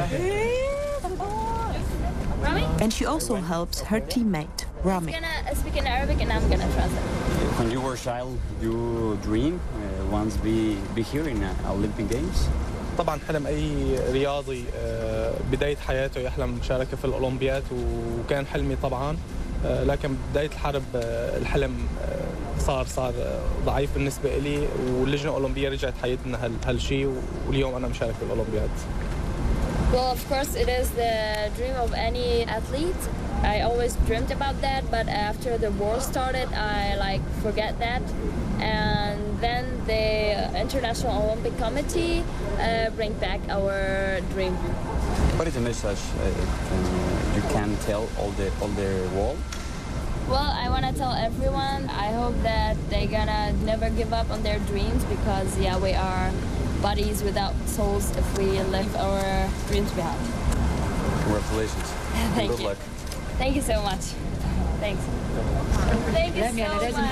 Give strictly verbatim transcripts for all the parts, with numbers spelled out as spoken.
And she also helps her teammate, Rami. I'm gonna speak in Arabic and I'm gonna translate. When you were a child, you dream uh, once be be here in uh, Olympic Games. طبعا حلم اي رياضي بدايه حياته يحلم بالمشاركه في الاولمبياد وكان حلمي طبعا لكن بدايه الحرب الحلم صار صار ضعيف بالنسبه لي واللجنه الاولمبيه رجعت حيدنا هالشيء واليوم انا مشارك بالاولمبياد. Well, of course, it is the dream of any athlete. I always dreamed about that, but after the war started, I like forget that. And then the International Olympic Committee uh, bring back our dream. What is the message uh, you can tell all the all the world? Well, I want to tell everyone. I hope that they're gonna never give up on their dreams because yeah, we are bodies without souls if we live our dreams behind. Congratulations. Thank Good you. luck. Thank you so much. Thanks. Thank you so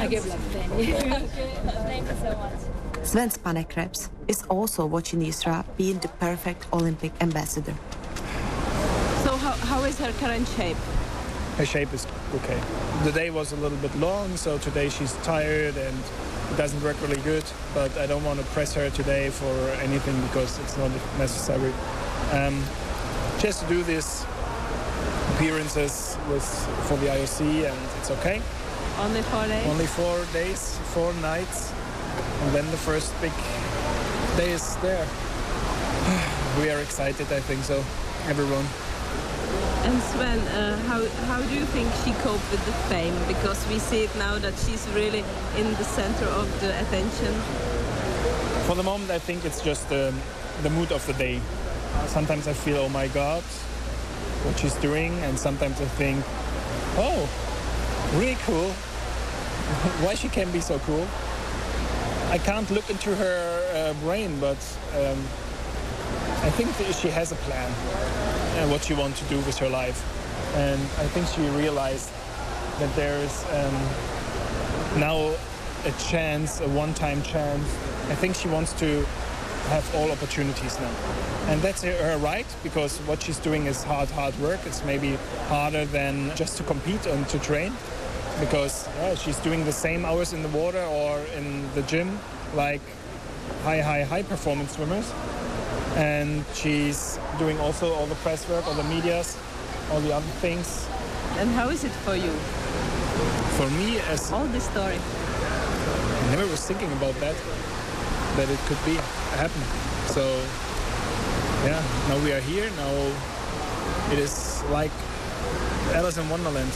much. Thank you so much. Sven Spanekrebs is also watching Yusra being the perfect Olympic ambassador. So how, how is her current shape? Her shape is okay. The day was a little bit long, so today she's tired and it doesn't work really good, but I don't want to press her today for anything because it's not necessary. Um, she has to do this appearances with for the I O C and it's okay. Only four days? Only four days, four nights, and then the first big day is there. We are excited, I think so, everyone. And Sven, uh, how, how do you think she coped with the fame? Because we see it now that she's really in the center of the attention. For the moment, I think it's just the, the mood of the day. Sometimes I feel, oh my God, what she's doing, and sometimes I think, oh, really cool. Why she can be so cool? I can't look into her uh, brain, but um, I think she has a plan. Uh, what she wants to do with her life. And I think she realized that there's um, now a chance, a one-time chance. I think she wants to have all opportunities now. And that's her right, because what she's doing is hard, hard work. It's maybe harder than just to compete and to train, because yeah, she's doing the same hours in the water or in the gym like high, high, high performance swimmers. And she's doing also all the press work, all the medias, all the other things. And how is it for you? For me, as all this story. I never was thinking about that, that it could be happen. So yeah, now we are here. Now it is like Alice in Wonderland.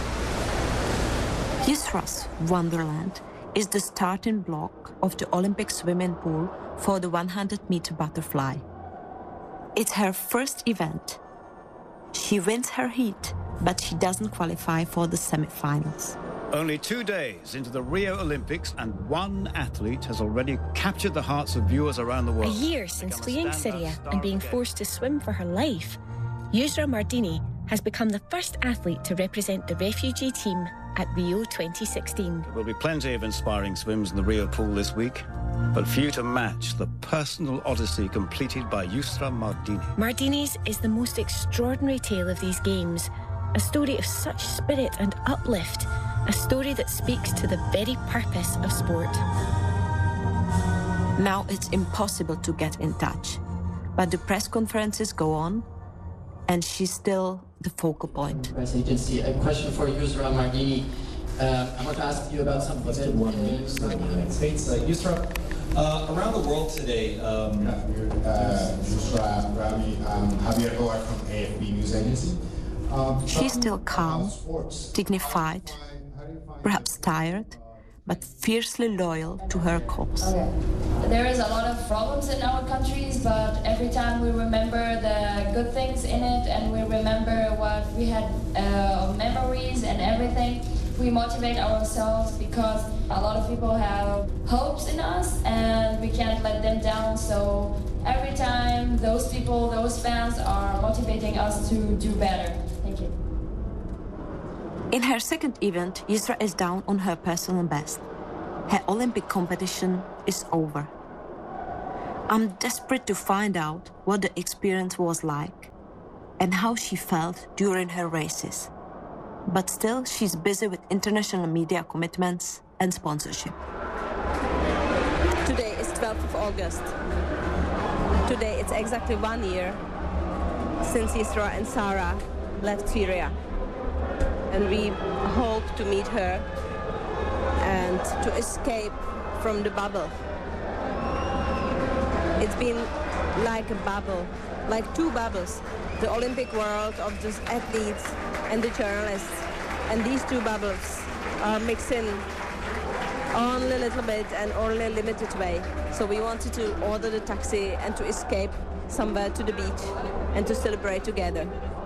Yusra's Wonderland is the starting block of the Olympic swimming pool for the one hundred meter butterfly. It's her first event. She wins her heat, but she doesn't qualify for the semi-finals. Only two days into the Rio Olympics and one athlete has already captured the hearts of viewers around the world. A year since fleeing Syria and being forced to swim for her life, Yusra Mardini has become the first athlete to represent the refugee team at Rio twenty sixteen. There will be plenty of inspiring swims in the Rio pool this week, but few to match the personal odyssey completed by Yusra Mardini. Mardini's is the most extraordinary tale of these games, a story of such spirit and uplift, a story that speaks to the very purpose of sport. Now it's impossible to get in touch, but the press conferences go on, and she's still the focal point. Press agency, a question for Yusra Mardini. Uh, I want to ask you about something. Let's do one in the United States. Uh, Yusra, uh, around the world today. Um, uh, Yusra Rami, um, Javier Goar from A F P News Agency. Um, She's still calm, dignified, perhaps tired, but fiercely loyal to her cause. Okay. There is a lot of problems in our countries, but every time we remember the good things in it and we remember what we had uh, memories and everything, we motivate ourselves because a lot of people have hopes in us and we can't let them down. So every time those people, those fans are motivating us to do better. Thank you. In her second event, Yusra is down on her personal best. Her Olympic competition is over. I'm desperate to find out what the experience was like and how she felt during her races. But still, she's busy with international media commitments and sponsorship. Today is twelfth of August. Today it's exactly one year since Yusra and Sarah left Syria. And we hope to meet her and to escape from the bubble. It's been like a bubble, like two bubbles. The Olympic world of the athletes and the journalists. And these two bubbles are mixing only a little bit and only a limited way. So we wanted to order the taxi and to escape somewhere to the beach and to celebrate together.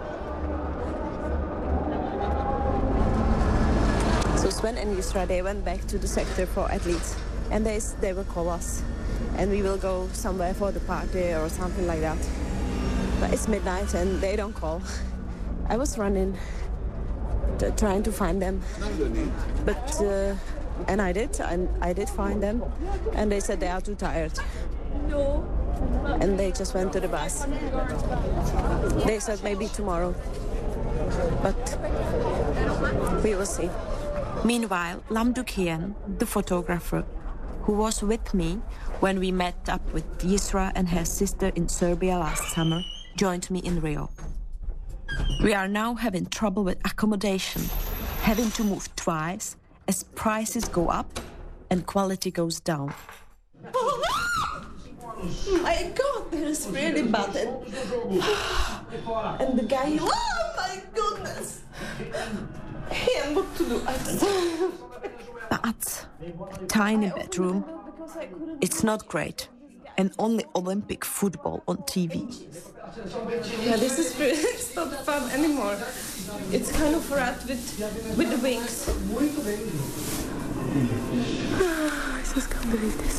So Sven and Yusra, they went back to the sector for athletes and they, they will call us and we will go somewhere for the party or something like that. But it's midnight and they don't call. I was running, to, trying to find them, but uh, and I did, and I did find them, and they said they are too tired. No. And they just went to the bus. They said maybe tomorrow, but we will see. Meanwhile, Lam Duc Hien, the photographer, who was with me when we met up with Yusra and her sister in Serbia last summer, joined me in Rio. We are now having trouble with accommodation, having to move twice as prices go up and quality goes down. Oh my God, that is really bad. And the guy, oh my goodness. And what to do? But a tiny bedroom, it's not great. And only Olympic football on T V. Yeah, this is really, it's not fun anymore. It's kind of rat with, with the wings. I just can't believe this.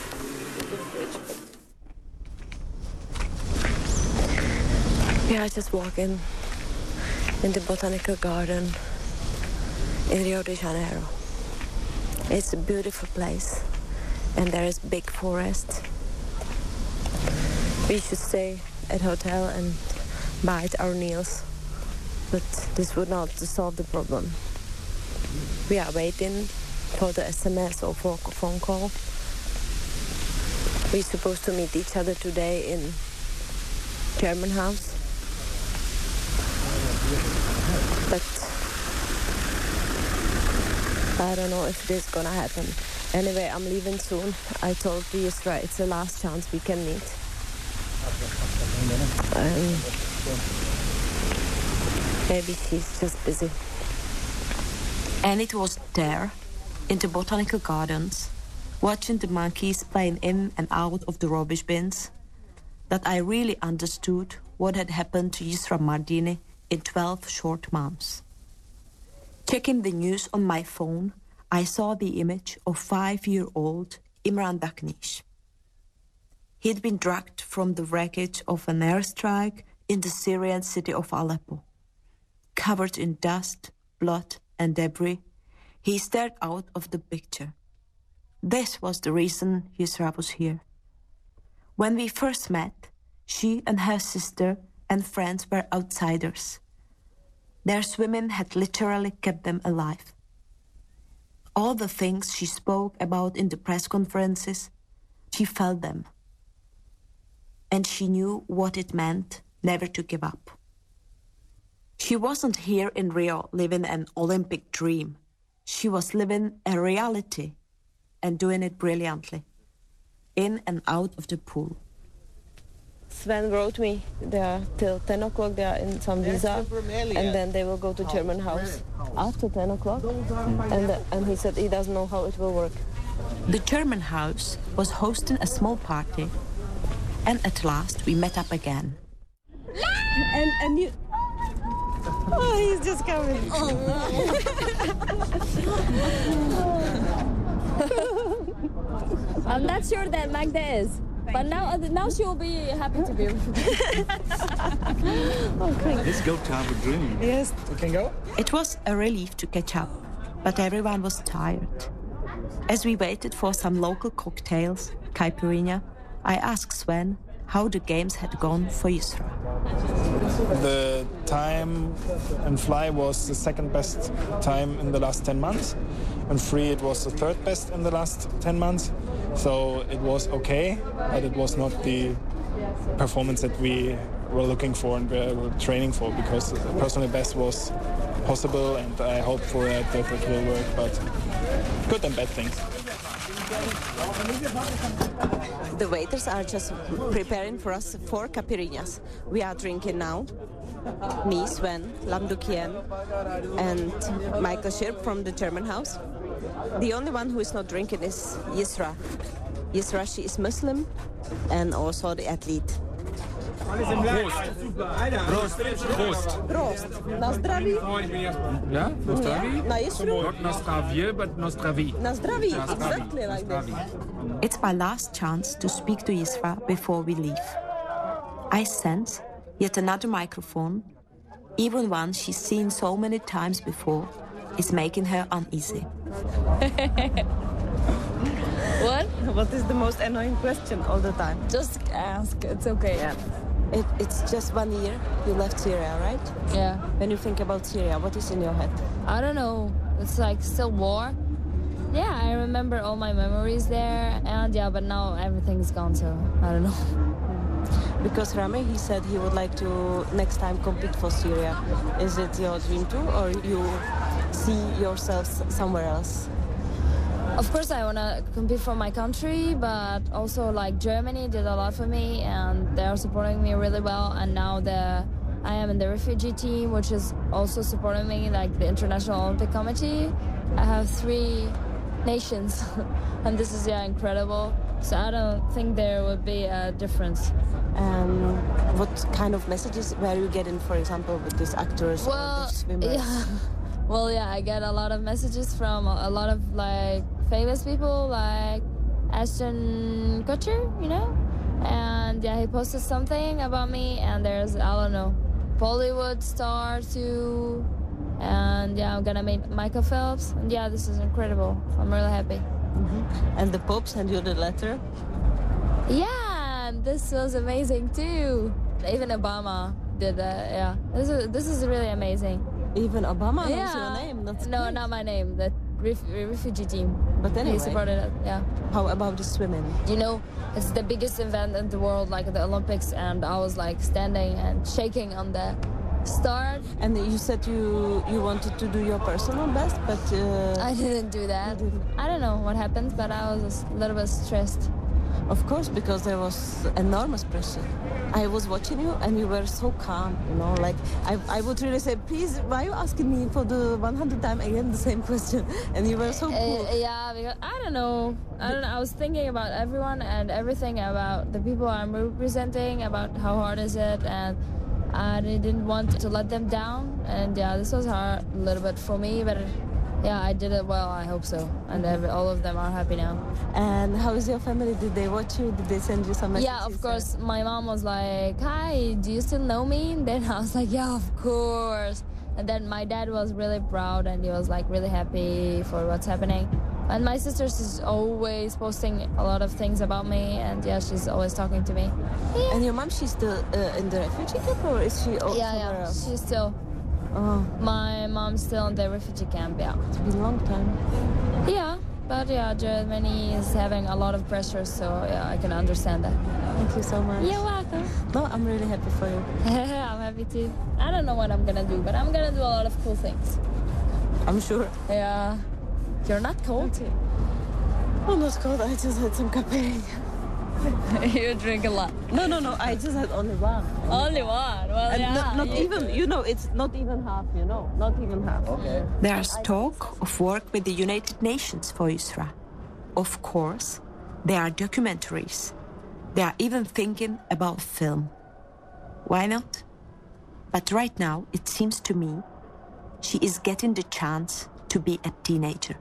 We are just walking in the botanical garden in Rio de Janeiro. It's a beautiful place and there is big forest. We should stay at hotel and bite our nails, but this would not solve the problem. We are waiting for the S M S or for a phone call. We're supposed to meet each other today in German house, but I don't know if this is gonna happen. Anyway, I'm leaving soon. I told Yusra it's the last chance we can meet. Um, maybe she's just busy. And it was there, in the botanical gardens, watching the monkeys playing in and out of the rubbish bins, that I really understood what had happened to Yusra Mardini in twelve short months. Checking the news on my phone, I saw the image of five-year-old Imran Daknish. He'd been dragged from the wreckage of an airstrike in the Syrian city of Aleppo. Covered in dust, blood, and debris, he stared out of the picture. This was the reason Yusra was here. When we first met, she and her sister and friends were outsiders. Their swimming had literally kept them alive. All the things she spoke about in the press conferences, she felt them. And she knew what it meant never to give up. She wasn't here in Rio living an Olympic dream. She was living a reality and doing it brilliantly, in and out of the pool. Sven wrote me they are till ten o'clock, they are in some visa, and then they will go to German house after ten o'clock, and, uh, and he said he doesn't know how it will work. The German house was hosting a small party, and at last we met up again. And, and you... Oh, he's just coming. I'm not sure that Magda is, but now now she will be happy to be with me. Let's go to have a drink. Yes. We can go? It was a relief to catch up, but everyone was tired. As we waited for some local cocktails, caipirinha, I asked Sven how the games had gone for Yusra. The time in fly was the second best time in the last ten months, and free it was the third best in the last ten months. So it was okay, but it was not the performance that we were looking for and we were training for, because personally best was possible, and I hope for that that it will work, but good and bad things. The waiters are just preparing for us four caipirinhas. We are drinking now. Me, Sven, Lam Du Kien, and Michael Schirp from the German house. The only one who is not drinking is Yusra. Yusra, she is Muslim and also the athlete. Prost. Prost. Prost. Prost. Na zdraví. Yeah? Na zdraví? Na Yusru? Not na zdravie, but na zdraví. Na zdraví. Exactly like this. It's my last chance to speak to Yusra before we leave. I sense yet another microphone, even one she's seen so many times before, is making her uneasy. What? What is the most annoying question all the time? Just ask. It's okay. Yeah. It, it's just one year you left Syria, right? Yeah. When you think about Syria, what is in your head? I don't know. It's like still war. Yeah, I remember all my memories there, and yeah, but now everything's gone, so I don't know. Because Rame, he said he would like to next time compete for Syria. Is it your dream too, or you see yourself somewhere else? Of course, I want to compete for my country, but also like Germany did a lot for me, and they are supporting me really well. And now the I am in the refugee team, which is also supporting me, like the International Olympic Committee. I have three nations, and this is yeah incredible. So I don't think there would be a difference. Um, what kind of messages were you getting, for example, with these actors well, or the swimmers? Yeah. Well, yeah, I get a lot of messages from a lot of like famous people, like Ashton Kutcher, you know, and yeah, he posted something about me, and there's I don't know, Bollywood star too, and yeah, I'm gonna meet Michael Phelps, and yeah, this is incredible. I'm really happy. Mm-hmm. And the Pope sent you the letter? Yeah, and this was amazing too. Even Obama did that. Yeah, this is this is really amazing. Even Obama knows yeah. your name. That's no, great. not my name. The ref- refugee team. But anyway, he supported it. Yeah. How about the swimming? You know, it's the biggest event in the world, like the Olympics, and I was like standing and shaking on the start. And you said you you wanted to do your personal best, but uh, I didn't do that. Didn't. I don't know what happened, but I was a little bit stressed. Of course, because there was enormous pressure. I was watching you and you were so calm, you know, like I, I would really say, please, why are you asking me for the one hundred time again the same question? And you were so cool. Uh, yeah, because I don't know. I don't know. I was thinking about everyone and everything, about the people I'm representing, about how hard is it, and I didn't want to let them down. And yeah, this was hard a little bit for me, but it, yeah, I did it well, I hope so. And every, all of them are happy now. And how is your family? Did they watch you? Did they send you some messages? Yeah, of course. My mom was like, hi, do you still know me? And then I was like, yeah, of course. And then my dad was really proud, and he was like really happy for what's happening. And my sister is always posting a lot of things about me, and yeah, she's always talking to me. Yeah. And your mom, she's still uh, in the refugee camp, or is she also Yeah, yeah, else? she's still. Oh. My mom's still in the refugee camp, yeah. It's been a long time. Yeah, but yeah, Germany is having a lot of pressure, so yeah, I can understand that. Thank you so much. You're welcome. No, I'm really happy for you. I'm happy too. I don't know what I'm gonna do, but I'm gonna do a lot of cool things. I'm sure. Yeah. You're not cold? I'm not cold, I just had some caipirinha. You drink a lot. No, no, no, I just had only one. Only one? Well, and yeah. Not, not even, you know, it's not even half, you know, not even half. Okay. There's talk of work with the United Nations for Yusra. Of course, there are documentaries. They are even thinking about film. Why not? But right now, it seems to me, she is getting the chance to be a teenager.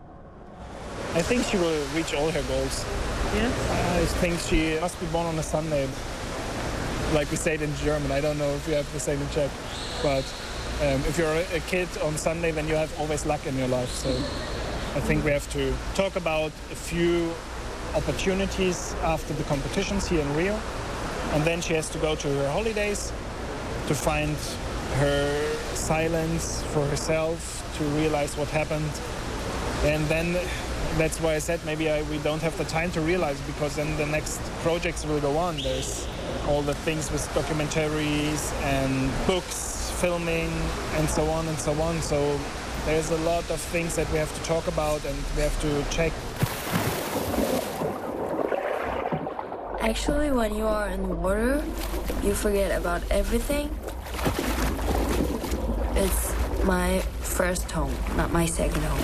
I think she will reach all her goals. Yeah? I think she must be born on a Sunday. Like we say it in German. I don't know if you have the same in Czech. But um, if you're a kid on Sunday, then you have always luck in your life. So I think we have to talk about a few opportunities after the competitions here in Rio. And then she has to go to her holidays to find her silence for herself, to realize what happened. And then that's why I said maybe I, we don't have the time to realize, because then the next projects will go on. There's all the things with documentaries and books, filming, and so on and so on. So there's a lot of things that we have to talk about and we have to check. Actually, when you are in the water, you forget about everything. It's my first home, not my second home.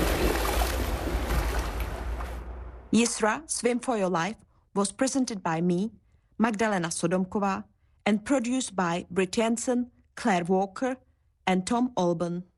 Yusra, Swim for Your Life was presented by me, Magdalena Sodomková, and produced by Britt Jensen, Claire Walker, and Tom Olben.